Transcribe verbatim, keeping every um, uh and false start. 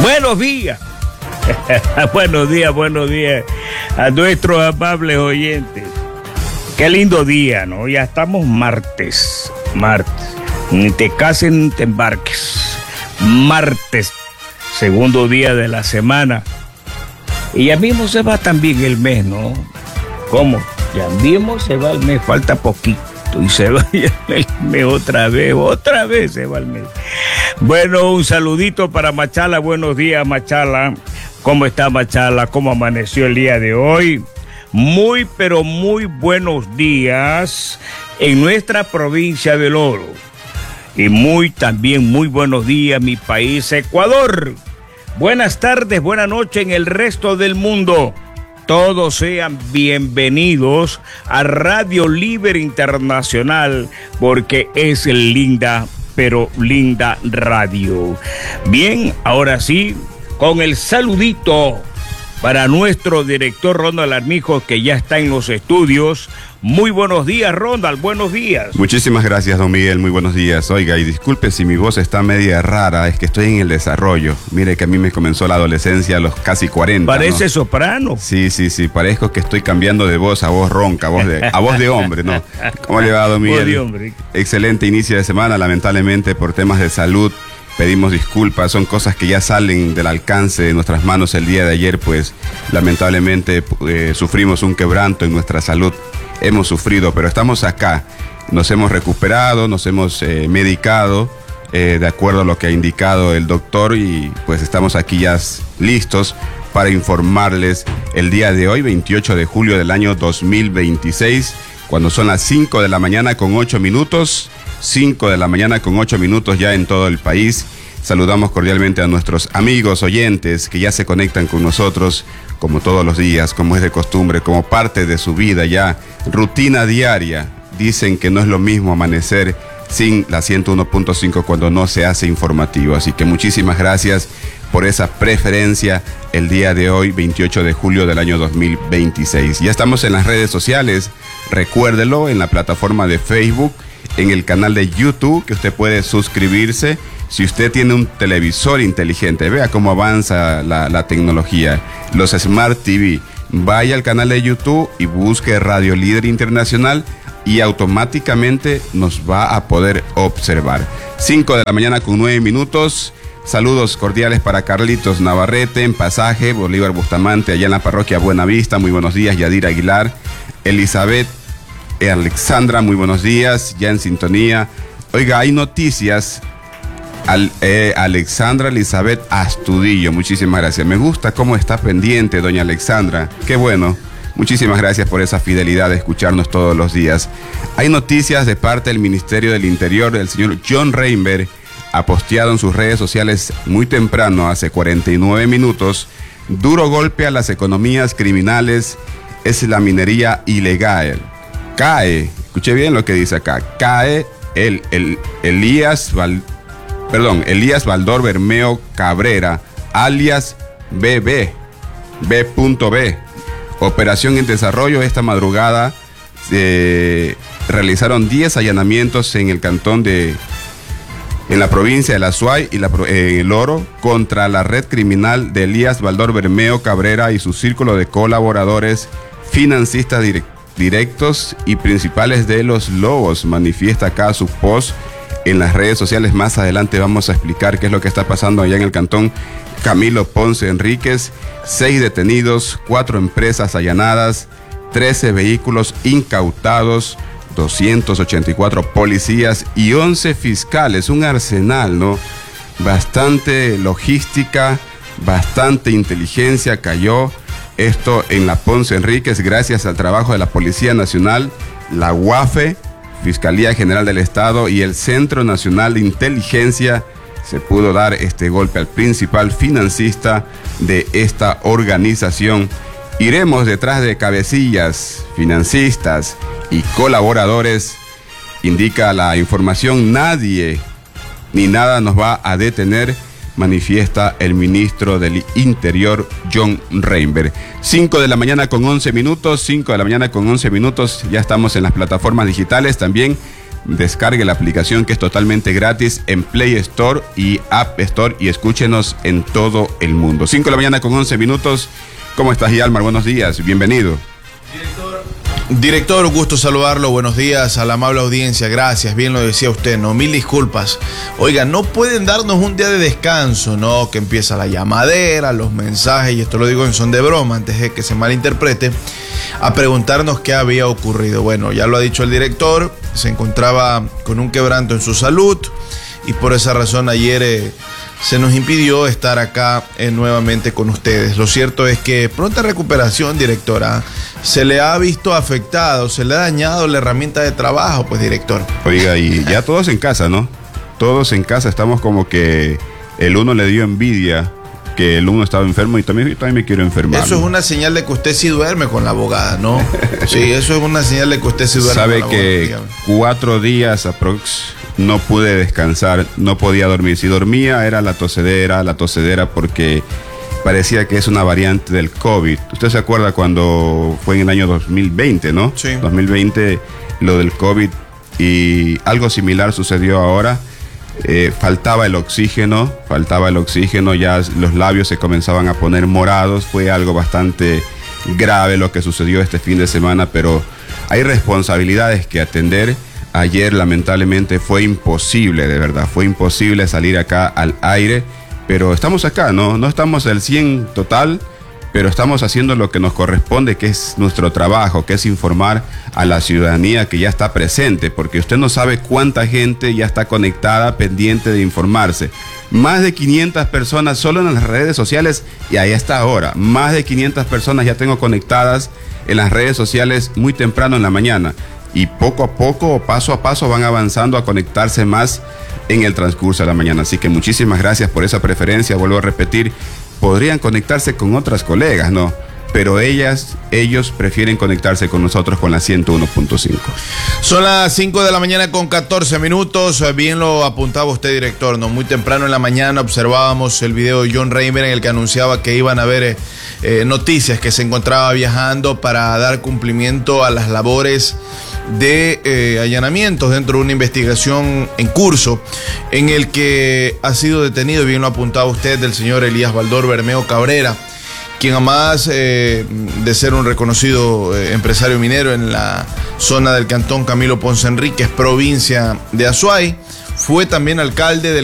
Buenos días. Buenos días, buenos días a nuestros amables oyentes. Qué lindo día, ¿no? Ya estamos martes, martes. Ni te cases ni te embarques. Martes, segundo día de la semana. Y ya mismo se va también el mes, ¿no? ¿Cómo? Ya mismo se va el mes, falta poquito. Y se va el mes otra vez, otra vez se va el mes. Bueno, un saludito para Machala. Buenos días, Machala. ¿Cómo está, Machala? ¿Cómo amaneció el día de hoy? Muy, pero muy buenos días en nuestra provincia del Oro. Y muy, también muy buenos días, mi país, Ecuador. Buenas tardes, buenas noches en el resto del mundo. Todos sean bienvenidos a Radio Libre Internacional, porque es linda, pero linda radio. Bien, ahora sí, con el saludito para nuestro director Ronald Armijo, que ya está en los estudios. Muy buenos días, Ronald, buenos días. Muchísimas gracias, don Miguel, muy buenos días. Oiga, y disculpe si mi voz está media rara, es que estoy en el desarrollo. Mire que a mí me comenzó la adolescencia a los casi cuarenta. Parece, ¿no?, soprano. Sí, sí, sí, parezco que estoy cambiando de voz a voz ronca, a voz de, a voz de hombre, ¿no? ¿Cómo le va, don Miguel? Voz de hombre. Excelente inicio de semana, lamentablemente por temas de salud pedimos disculpas, son cosas que ya salen del alcance de nuestras manos. El día de ayer, pues, lamentablemente eh, sufrimos un quebranto en nuestra salud. Hemos sufrido, pero estamos acá. Nos hemos recuperado, nos hemos eh, medicado eh, de acuerdo a lo que ha indicado el doctor, y pues estamos aquí ya listos para informarles el día de hoy, veintiocho de julio del año dos mil veintiséis, cuando son las cinco de la mañana con ocho minutos. cinco de la mañana con ocho minutos ya en todo el país. Saludamos cordialmente a nuestros amigos oyentes que ya se conectan con nosotros como todos los días, como es de costumbre, como parte de su vida ya, rutina diaria. Dicen que no es lo mismo amanecer sin la ciento uno punto cinco cuando no se hace informativo. Así que muchísimas gracias por esa preferencia el día de hoy, veintiocho de julio del año dos mil veintiséis. Ya estamos en las redes sociales, recuérdelo, en la plataforma de Facebook, en el canal de YouTube, que usted puede suscribirse. Si usted tiene un televisor inteligente, vea cómo avanza la, la tecnología, los Smart T V, vaya al canal de YouTube y busque Radio Líder Internacional y automáticamente nos va a poder observar. cinco de la mañana con nueve minutos. Saludos cordiales para Carlitos Navarrete en Pasaje, Bolívar Bustamante, allá en la parroquia Buenavista. Muy buenos días, Yadira Aguilar, Elizabeth, Alexandra, muy buenos días, ya en sintonía. Oiga, hay noticias. Al, eh, Alexandra Elizabeth Astudillo, muchísimas gracias. Me gusta cómo está pendiente doña Alexandra, qué bueno. Muchísimas gracias por esa fidelidad de escucharnos todos los días. Hay noticias de parte del Ministerio del Interior. Del señor John Reinberg ha posteado en sus redes sociales muy temprano, hace cuarenta y nueve minutos, duro golpe a las economías criminales es la minería ilegal. Cae, escuche bien lo que dice acá, cae el, el Elías Val, perdón, Elías Baldor Bermeo Cabrera, alias B B, B.B. Operación en desarrollo. Esta madrugada se realizaron diez allanamientos en el cantón de, en la provincia de La Suay y la, en el Oro, contra la red criminal de Elías Baldor Bermeo Cabrera y su círculo de colaboradores, financistas directos, directos y principales de los Lobos. Manifiesta acá su post en las redes sociales. Más adelante vamos a explicar qué es lo que está pasando allá en el cantón Camilo Ponce Enríquez. Seis detenidos, cuatro empresas allanadas, trece vehículos incautados, doscientos ochenta y cuatro policías y once fiscales. Un arsenal, ¿no? Bastante logística, bastante inteligencia cayó. Esto en la Ponce Enríquez, gracias al trabajo de la Policía Nacional, la U A F E, Fiscalía General del Estado y el Centro Nacional de Inteligencia. Se pudo dar este golpe al principal financista de esta organización. Iremos detrás de cabecillas, financistas y colaboradores, indica la información. Nadie ni nada nos va a detener, manifiesta el ministro del Interior, John Reinberg. cinco de la mañana con once minutos, cinco de la mañana con once minutos, ya estamos en las plataformas digitales también. descargue la aplicación que es totalmente gratis en Play Store y App Store y escúchenos en todo el mundo. cinco de la mañana con once minutos. ¿Cómo estás, Yalmar? Buenos días, bienvenido. Director. Director, un gusto saludarlo, buenos días a la amable audiencia, gracias, bien lo decía usted, no, mil disculpas. Oiga, no pueden darnos un día de descanso, ¿no? Que empieza la llamadera, los mensajes, y esto lo digo en son de broma, antes de que se malinterprete, a preguntarnos qué había ocurrido. Bueno, ya lo ha dicho el director, se encontraba con un quebranto en su salud, y por esa razón ayer eh, se nos impidió estar acá eh, nuevamente con ustedes. Lo cierto es que pronta recuperación, directora. Se le ha visto afectado, se le ha dañado la herramienta de trabajo, pues, director. Oiga, y ya todos en casa, ¿no? Todos en casa estamos como que el uno le dio envidia que el uno estaba enfermo y también, yo también me quiero enfermar. Eso es una señal de que usted sí duerme con la abogada, ¿no? Sí, eso es una señal de que usted sí duerme Sabe con la que abogada. Dígame. Cuatro días aprox no pude descansar, no podía dormir. Si dormía era la tosedera, la tosedera porque parecía que es una variante del COVID. Usted se acuerda cuando fue en el año dos mil veinte, ¿no? Sí. dos mil veinte, lo del COVID, y algo similar sucedió ahora. Eh, faltaba el oxígeno, faltaba el oxígeno, ya los labios se comenzaban a poner morados. Fue algo bastante grave lo que sucedió este fin de semana, pero hay responsabilidades que atender. Ayer lamentablemente fue imposible, de verdad, fue imposible salir acá al aire, pero estamos acá, ¿no? No estamos al cien total, pero estamos haciendo lo que nos corresponde, que es nuestro trabajo, que es informar a la ciudadanía que ya está presente, porque usted no sabe cuánta gente ya está conectada, pendiente de informarse. Más de quinientas personas solo en las redes sociales, y ahí está ahora. Más de quinientas personas ya tengo conectadas en las redes sociales muy temprano en la mañana. Y poco a poco, paso a paso, van avanzando a conectarse más en el transcurso de la mañana. Así que muchísimas gracias por esa preferencia. Vuelvo a repetir, podrían conectarse con otras colegas, ¿no? Pero ellas, ellos prefieren conectarse con nosotros con la ciento uno punto cinco. Son las cinco de la mañana con catorce minutos. Bien lo apuntaba usted, director, ¿no? Muy temprano en la mañana observábamos el video de John Reimer en el que anunciaba que iban a haber eh, noticias, que se encontraba viajando para dar cumplimiento a las labores de eh, allanamientos dentro de una investigación en curso en el que ha sido detenido, bien lo apuntaba usted, del señor Elías Baldor Bermeo Cabrera, quien además eh, de ser un reconocido eh, empresario minero en la zona del cantón Camilo Ponce Enríquez, provincia de Azuay, fue también alcalde del